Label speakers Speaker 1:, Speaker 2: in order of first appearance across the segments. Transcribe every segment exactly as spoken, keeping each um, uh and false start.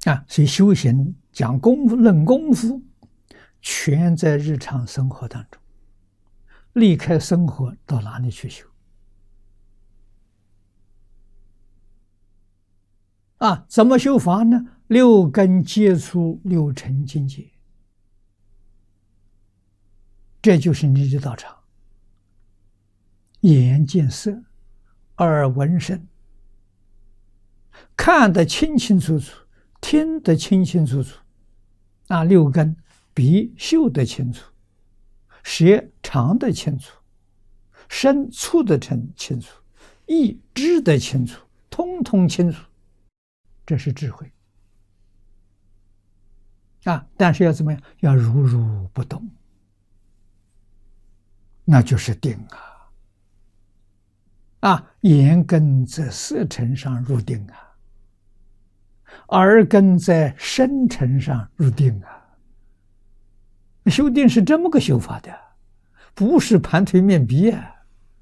Speaker 1: 啊，所以修行讲功夫论功夫，全在日常生活当中。离开生活到哪里去修？啊，怎么修法呢？六根接触六尘境界，这就是你的道场。眼见色，耳闻声，看得清清楚楚，听得清清楚楚。啊，六根鼻嗅得清楚，舌尝得清楚，身触得清清楚，意知得清楚，通通清楚。这是智慧啊！但是要怎么样？要如如不动，那就是定啊！啊，眼根在色尘上入定啊，耳根在声尘上入定啊。修定是这么个修法的，不是盘腿面壁啊！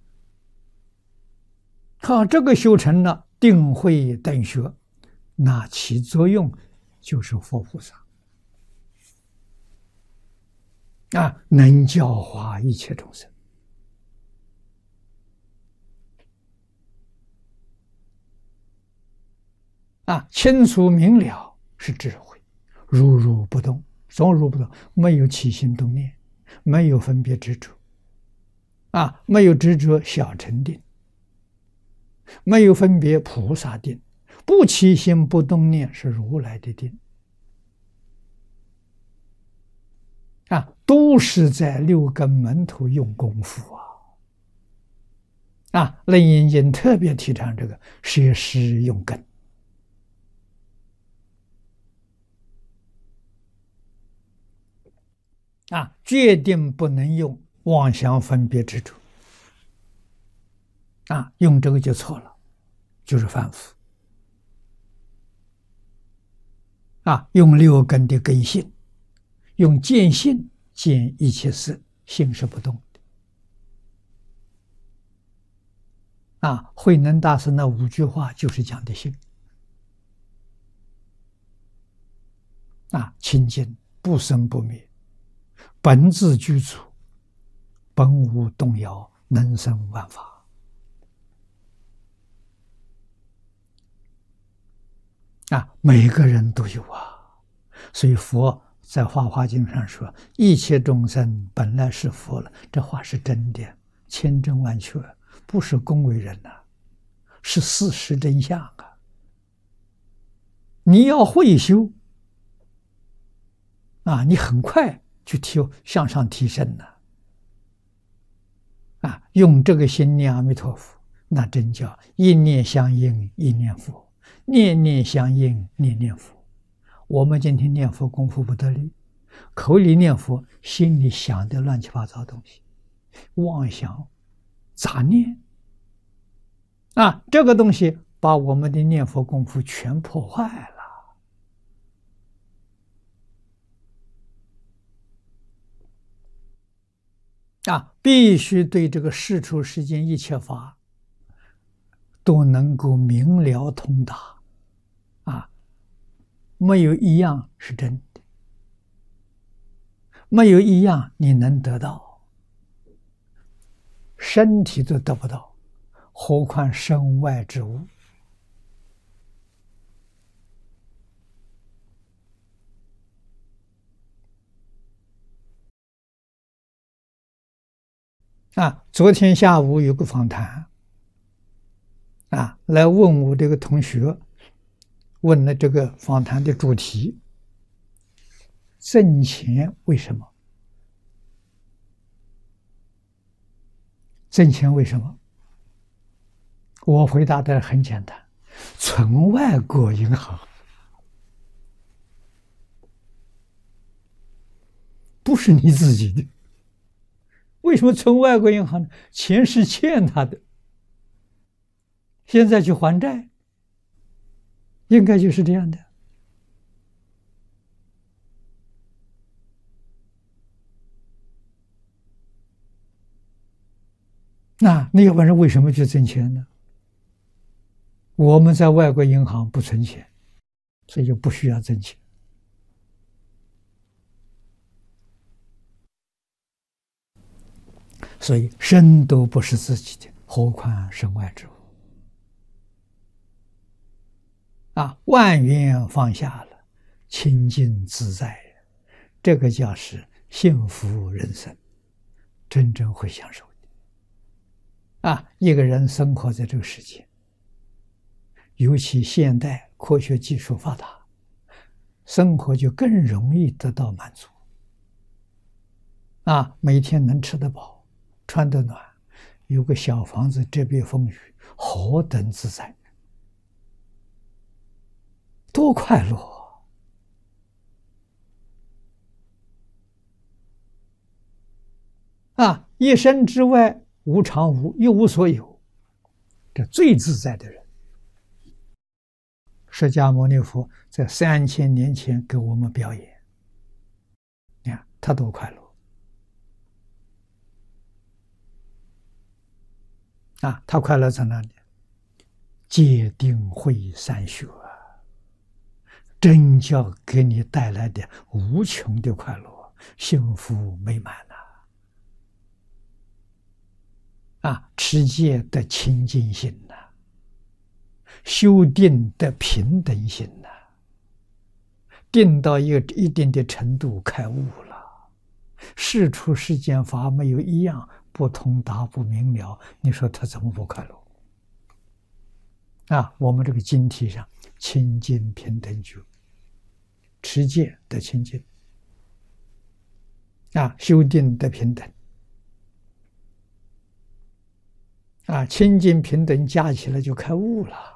Speaker 1: 靠这个修成了定慧等学。那起作用就是佛菩萨啊，能教化一切众生啊，清楚明了是智慧，如如不动，从如不动，没有起心动念，没有分别执着啊，没有执着小乘定，没有分别菩萨定。不起心不动念是如来的定啊，都是在六根门头用功夫啊！啊，楞严经特别提倡这个舍施用根啊，决定不能用妄想分别执着啊，用这个就错了，就是凡夫。啊，用六根的根性，用见性见一切事，心是不动的。啊，慧能大师那五句话就是讲的性。啊，清净不生不灭，本自具足，本无动摇，能生万法。啊，每个人都有啊，所以佛在《法华经》上说：“一切众生本来是佛了。”这话是真的，千真万确，不是恭维人呐、啊，是事实真相啊！你要会修啊，你很快就提向上提升了啊！用这个心念阿弥陀佛，那真叫一念相应一念佛。念念相应，念念佛。我们今天念佛功夫不得力，口里念佛，心里想的乱七八糟东西，妄想、杂念啊，这个东西把我们的念佛功夫全破坏了啊！必须对这个世出世间一切法都能够明了通达。啊，没有一样是真的，没有一样你能得到，身体都得不到，何况身外之物？啊，昨天下午有个访谈，啊，来问我这个同学。问了这个访谈的主题：挣钱为什么？挣钱为什么？我回答的很简单：存外国银行，不是你自己的。为什么存外国银行呢？钱是欠他的，现在去还债。应该就是这样的。那那要不然为什么去挣钱呢？我们在外国银行不存钱， 所以就不需要挣钱。所以身都不是自己的，何况身外之物啊！万缘放下了，清净自在，这个叫是幸福人生，真正会享受的啊！一个人生活在这个世界，尤其现代科学技术发达，生活就更容易得到满足啊！每天能吃得饱，穿得暖，有个小房子遮避风雨，何等自在，多快乐啊！一生之外无常无，一无所有，这最自在的人。释迦牟尼佛在三千年前给我们表演，你看他多快乐啊！他快乐在哪里？戒定慧三学啊，真教给你带来的无穷的快乐、幸福美满呐！啊，持戒的清净心呐，修定的平等心呐，定到一个一定的程度，开悟了，世出世间法没有一样不通达不明了，你说他怎么不快乐？啊，我们这个经题上清净平等觉，持戒的清净，啊，修定的平等，啊，清净平等加起来就开悟了。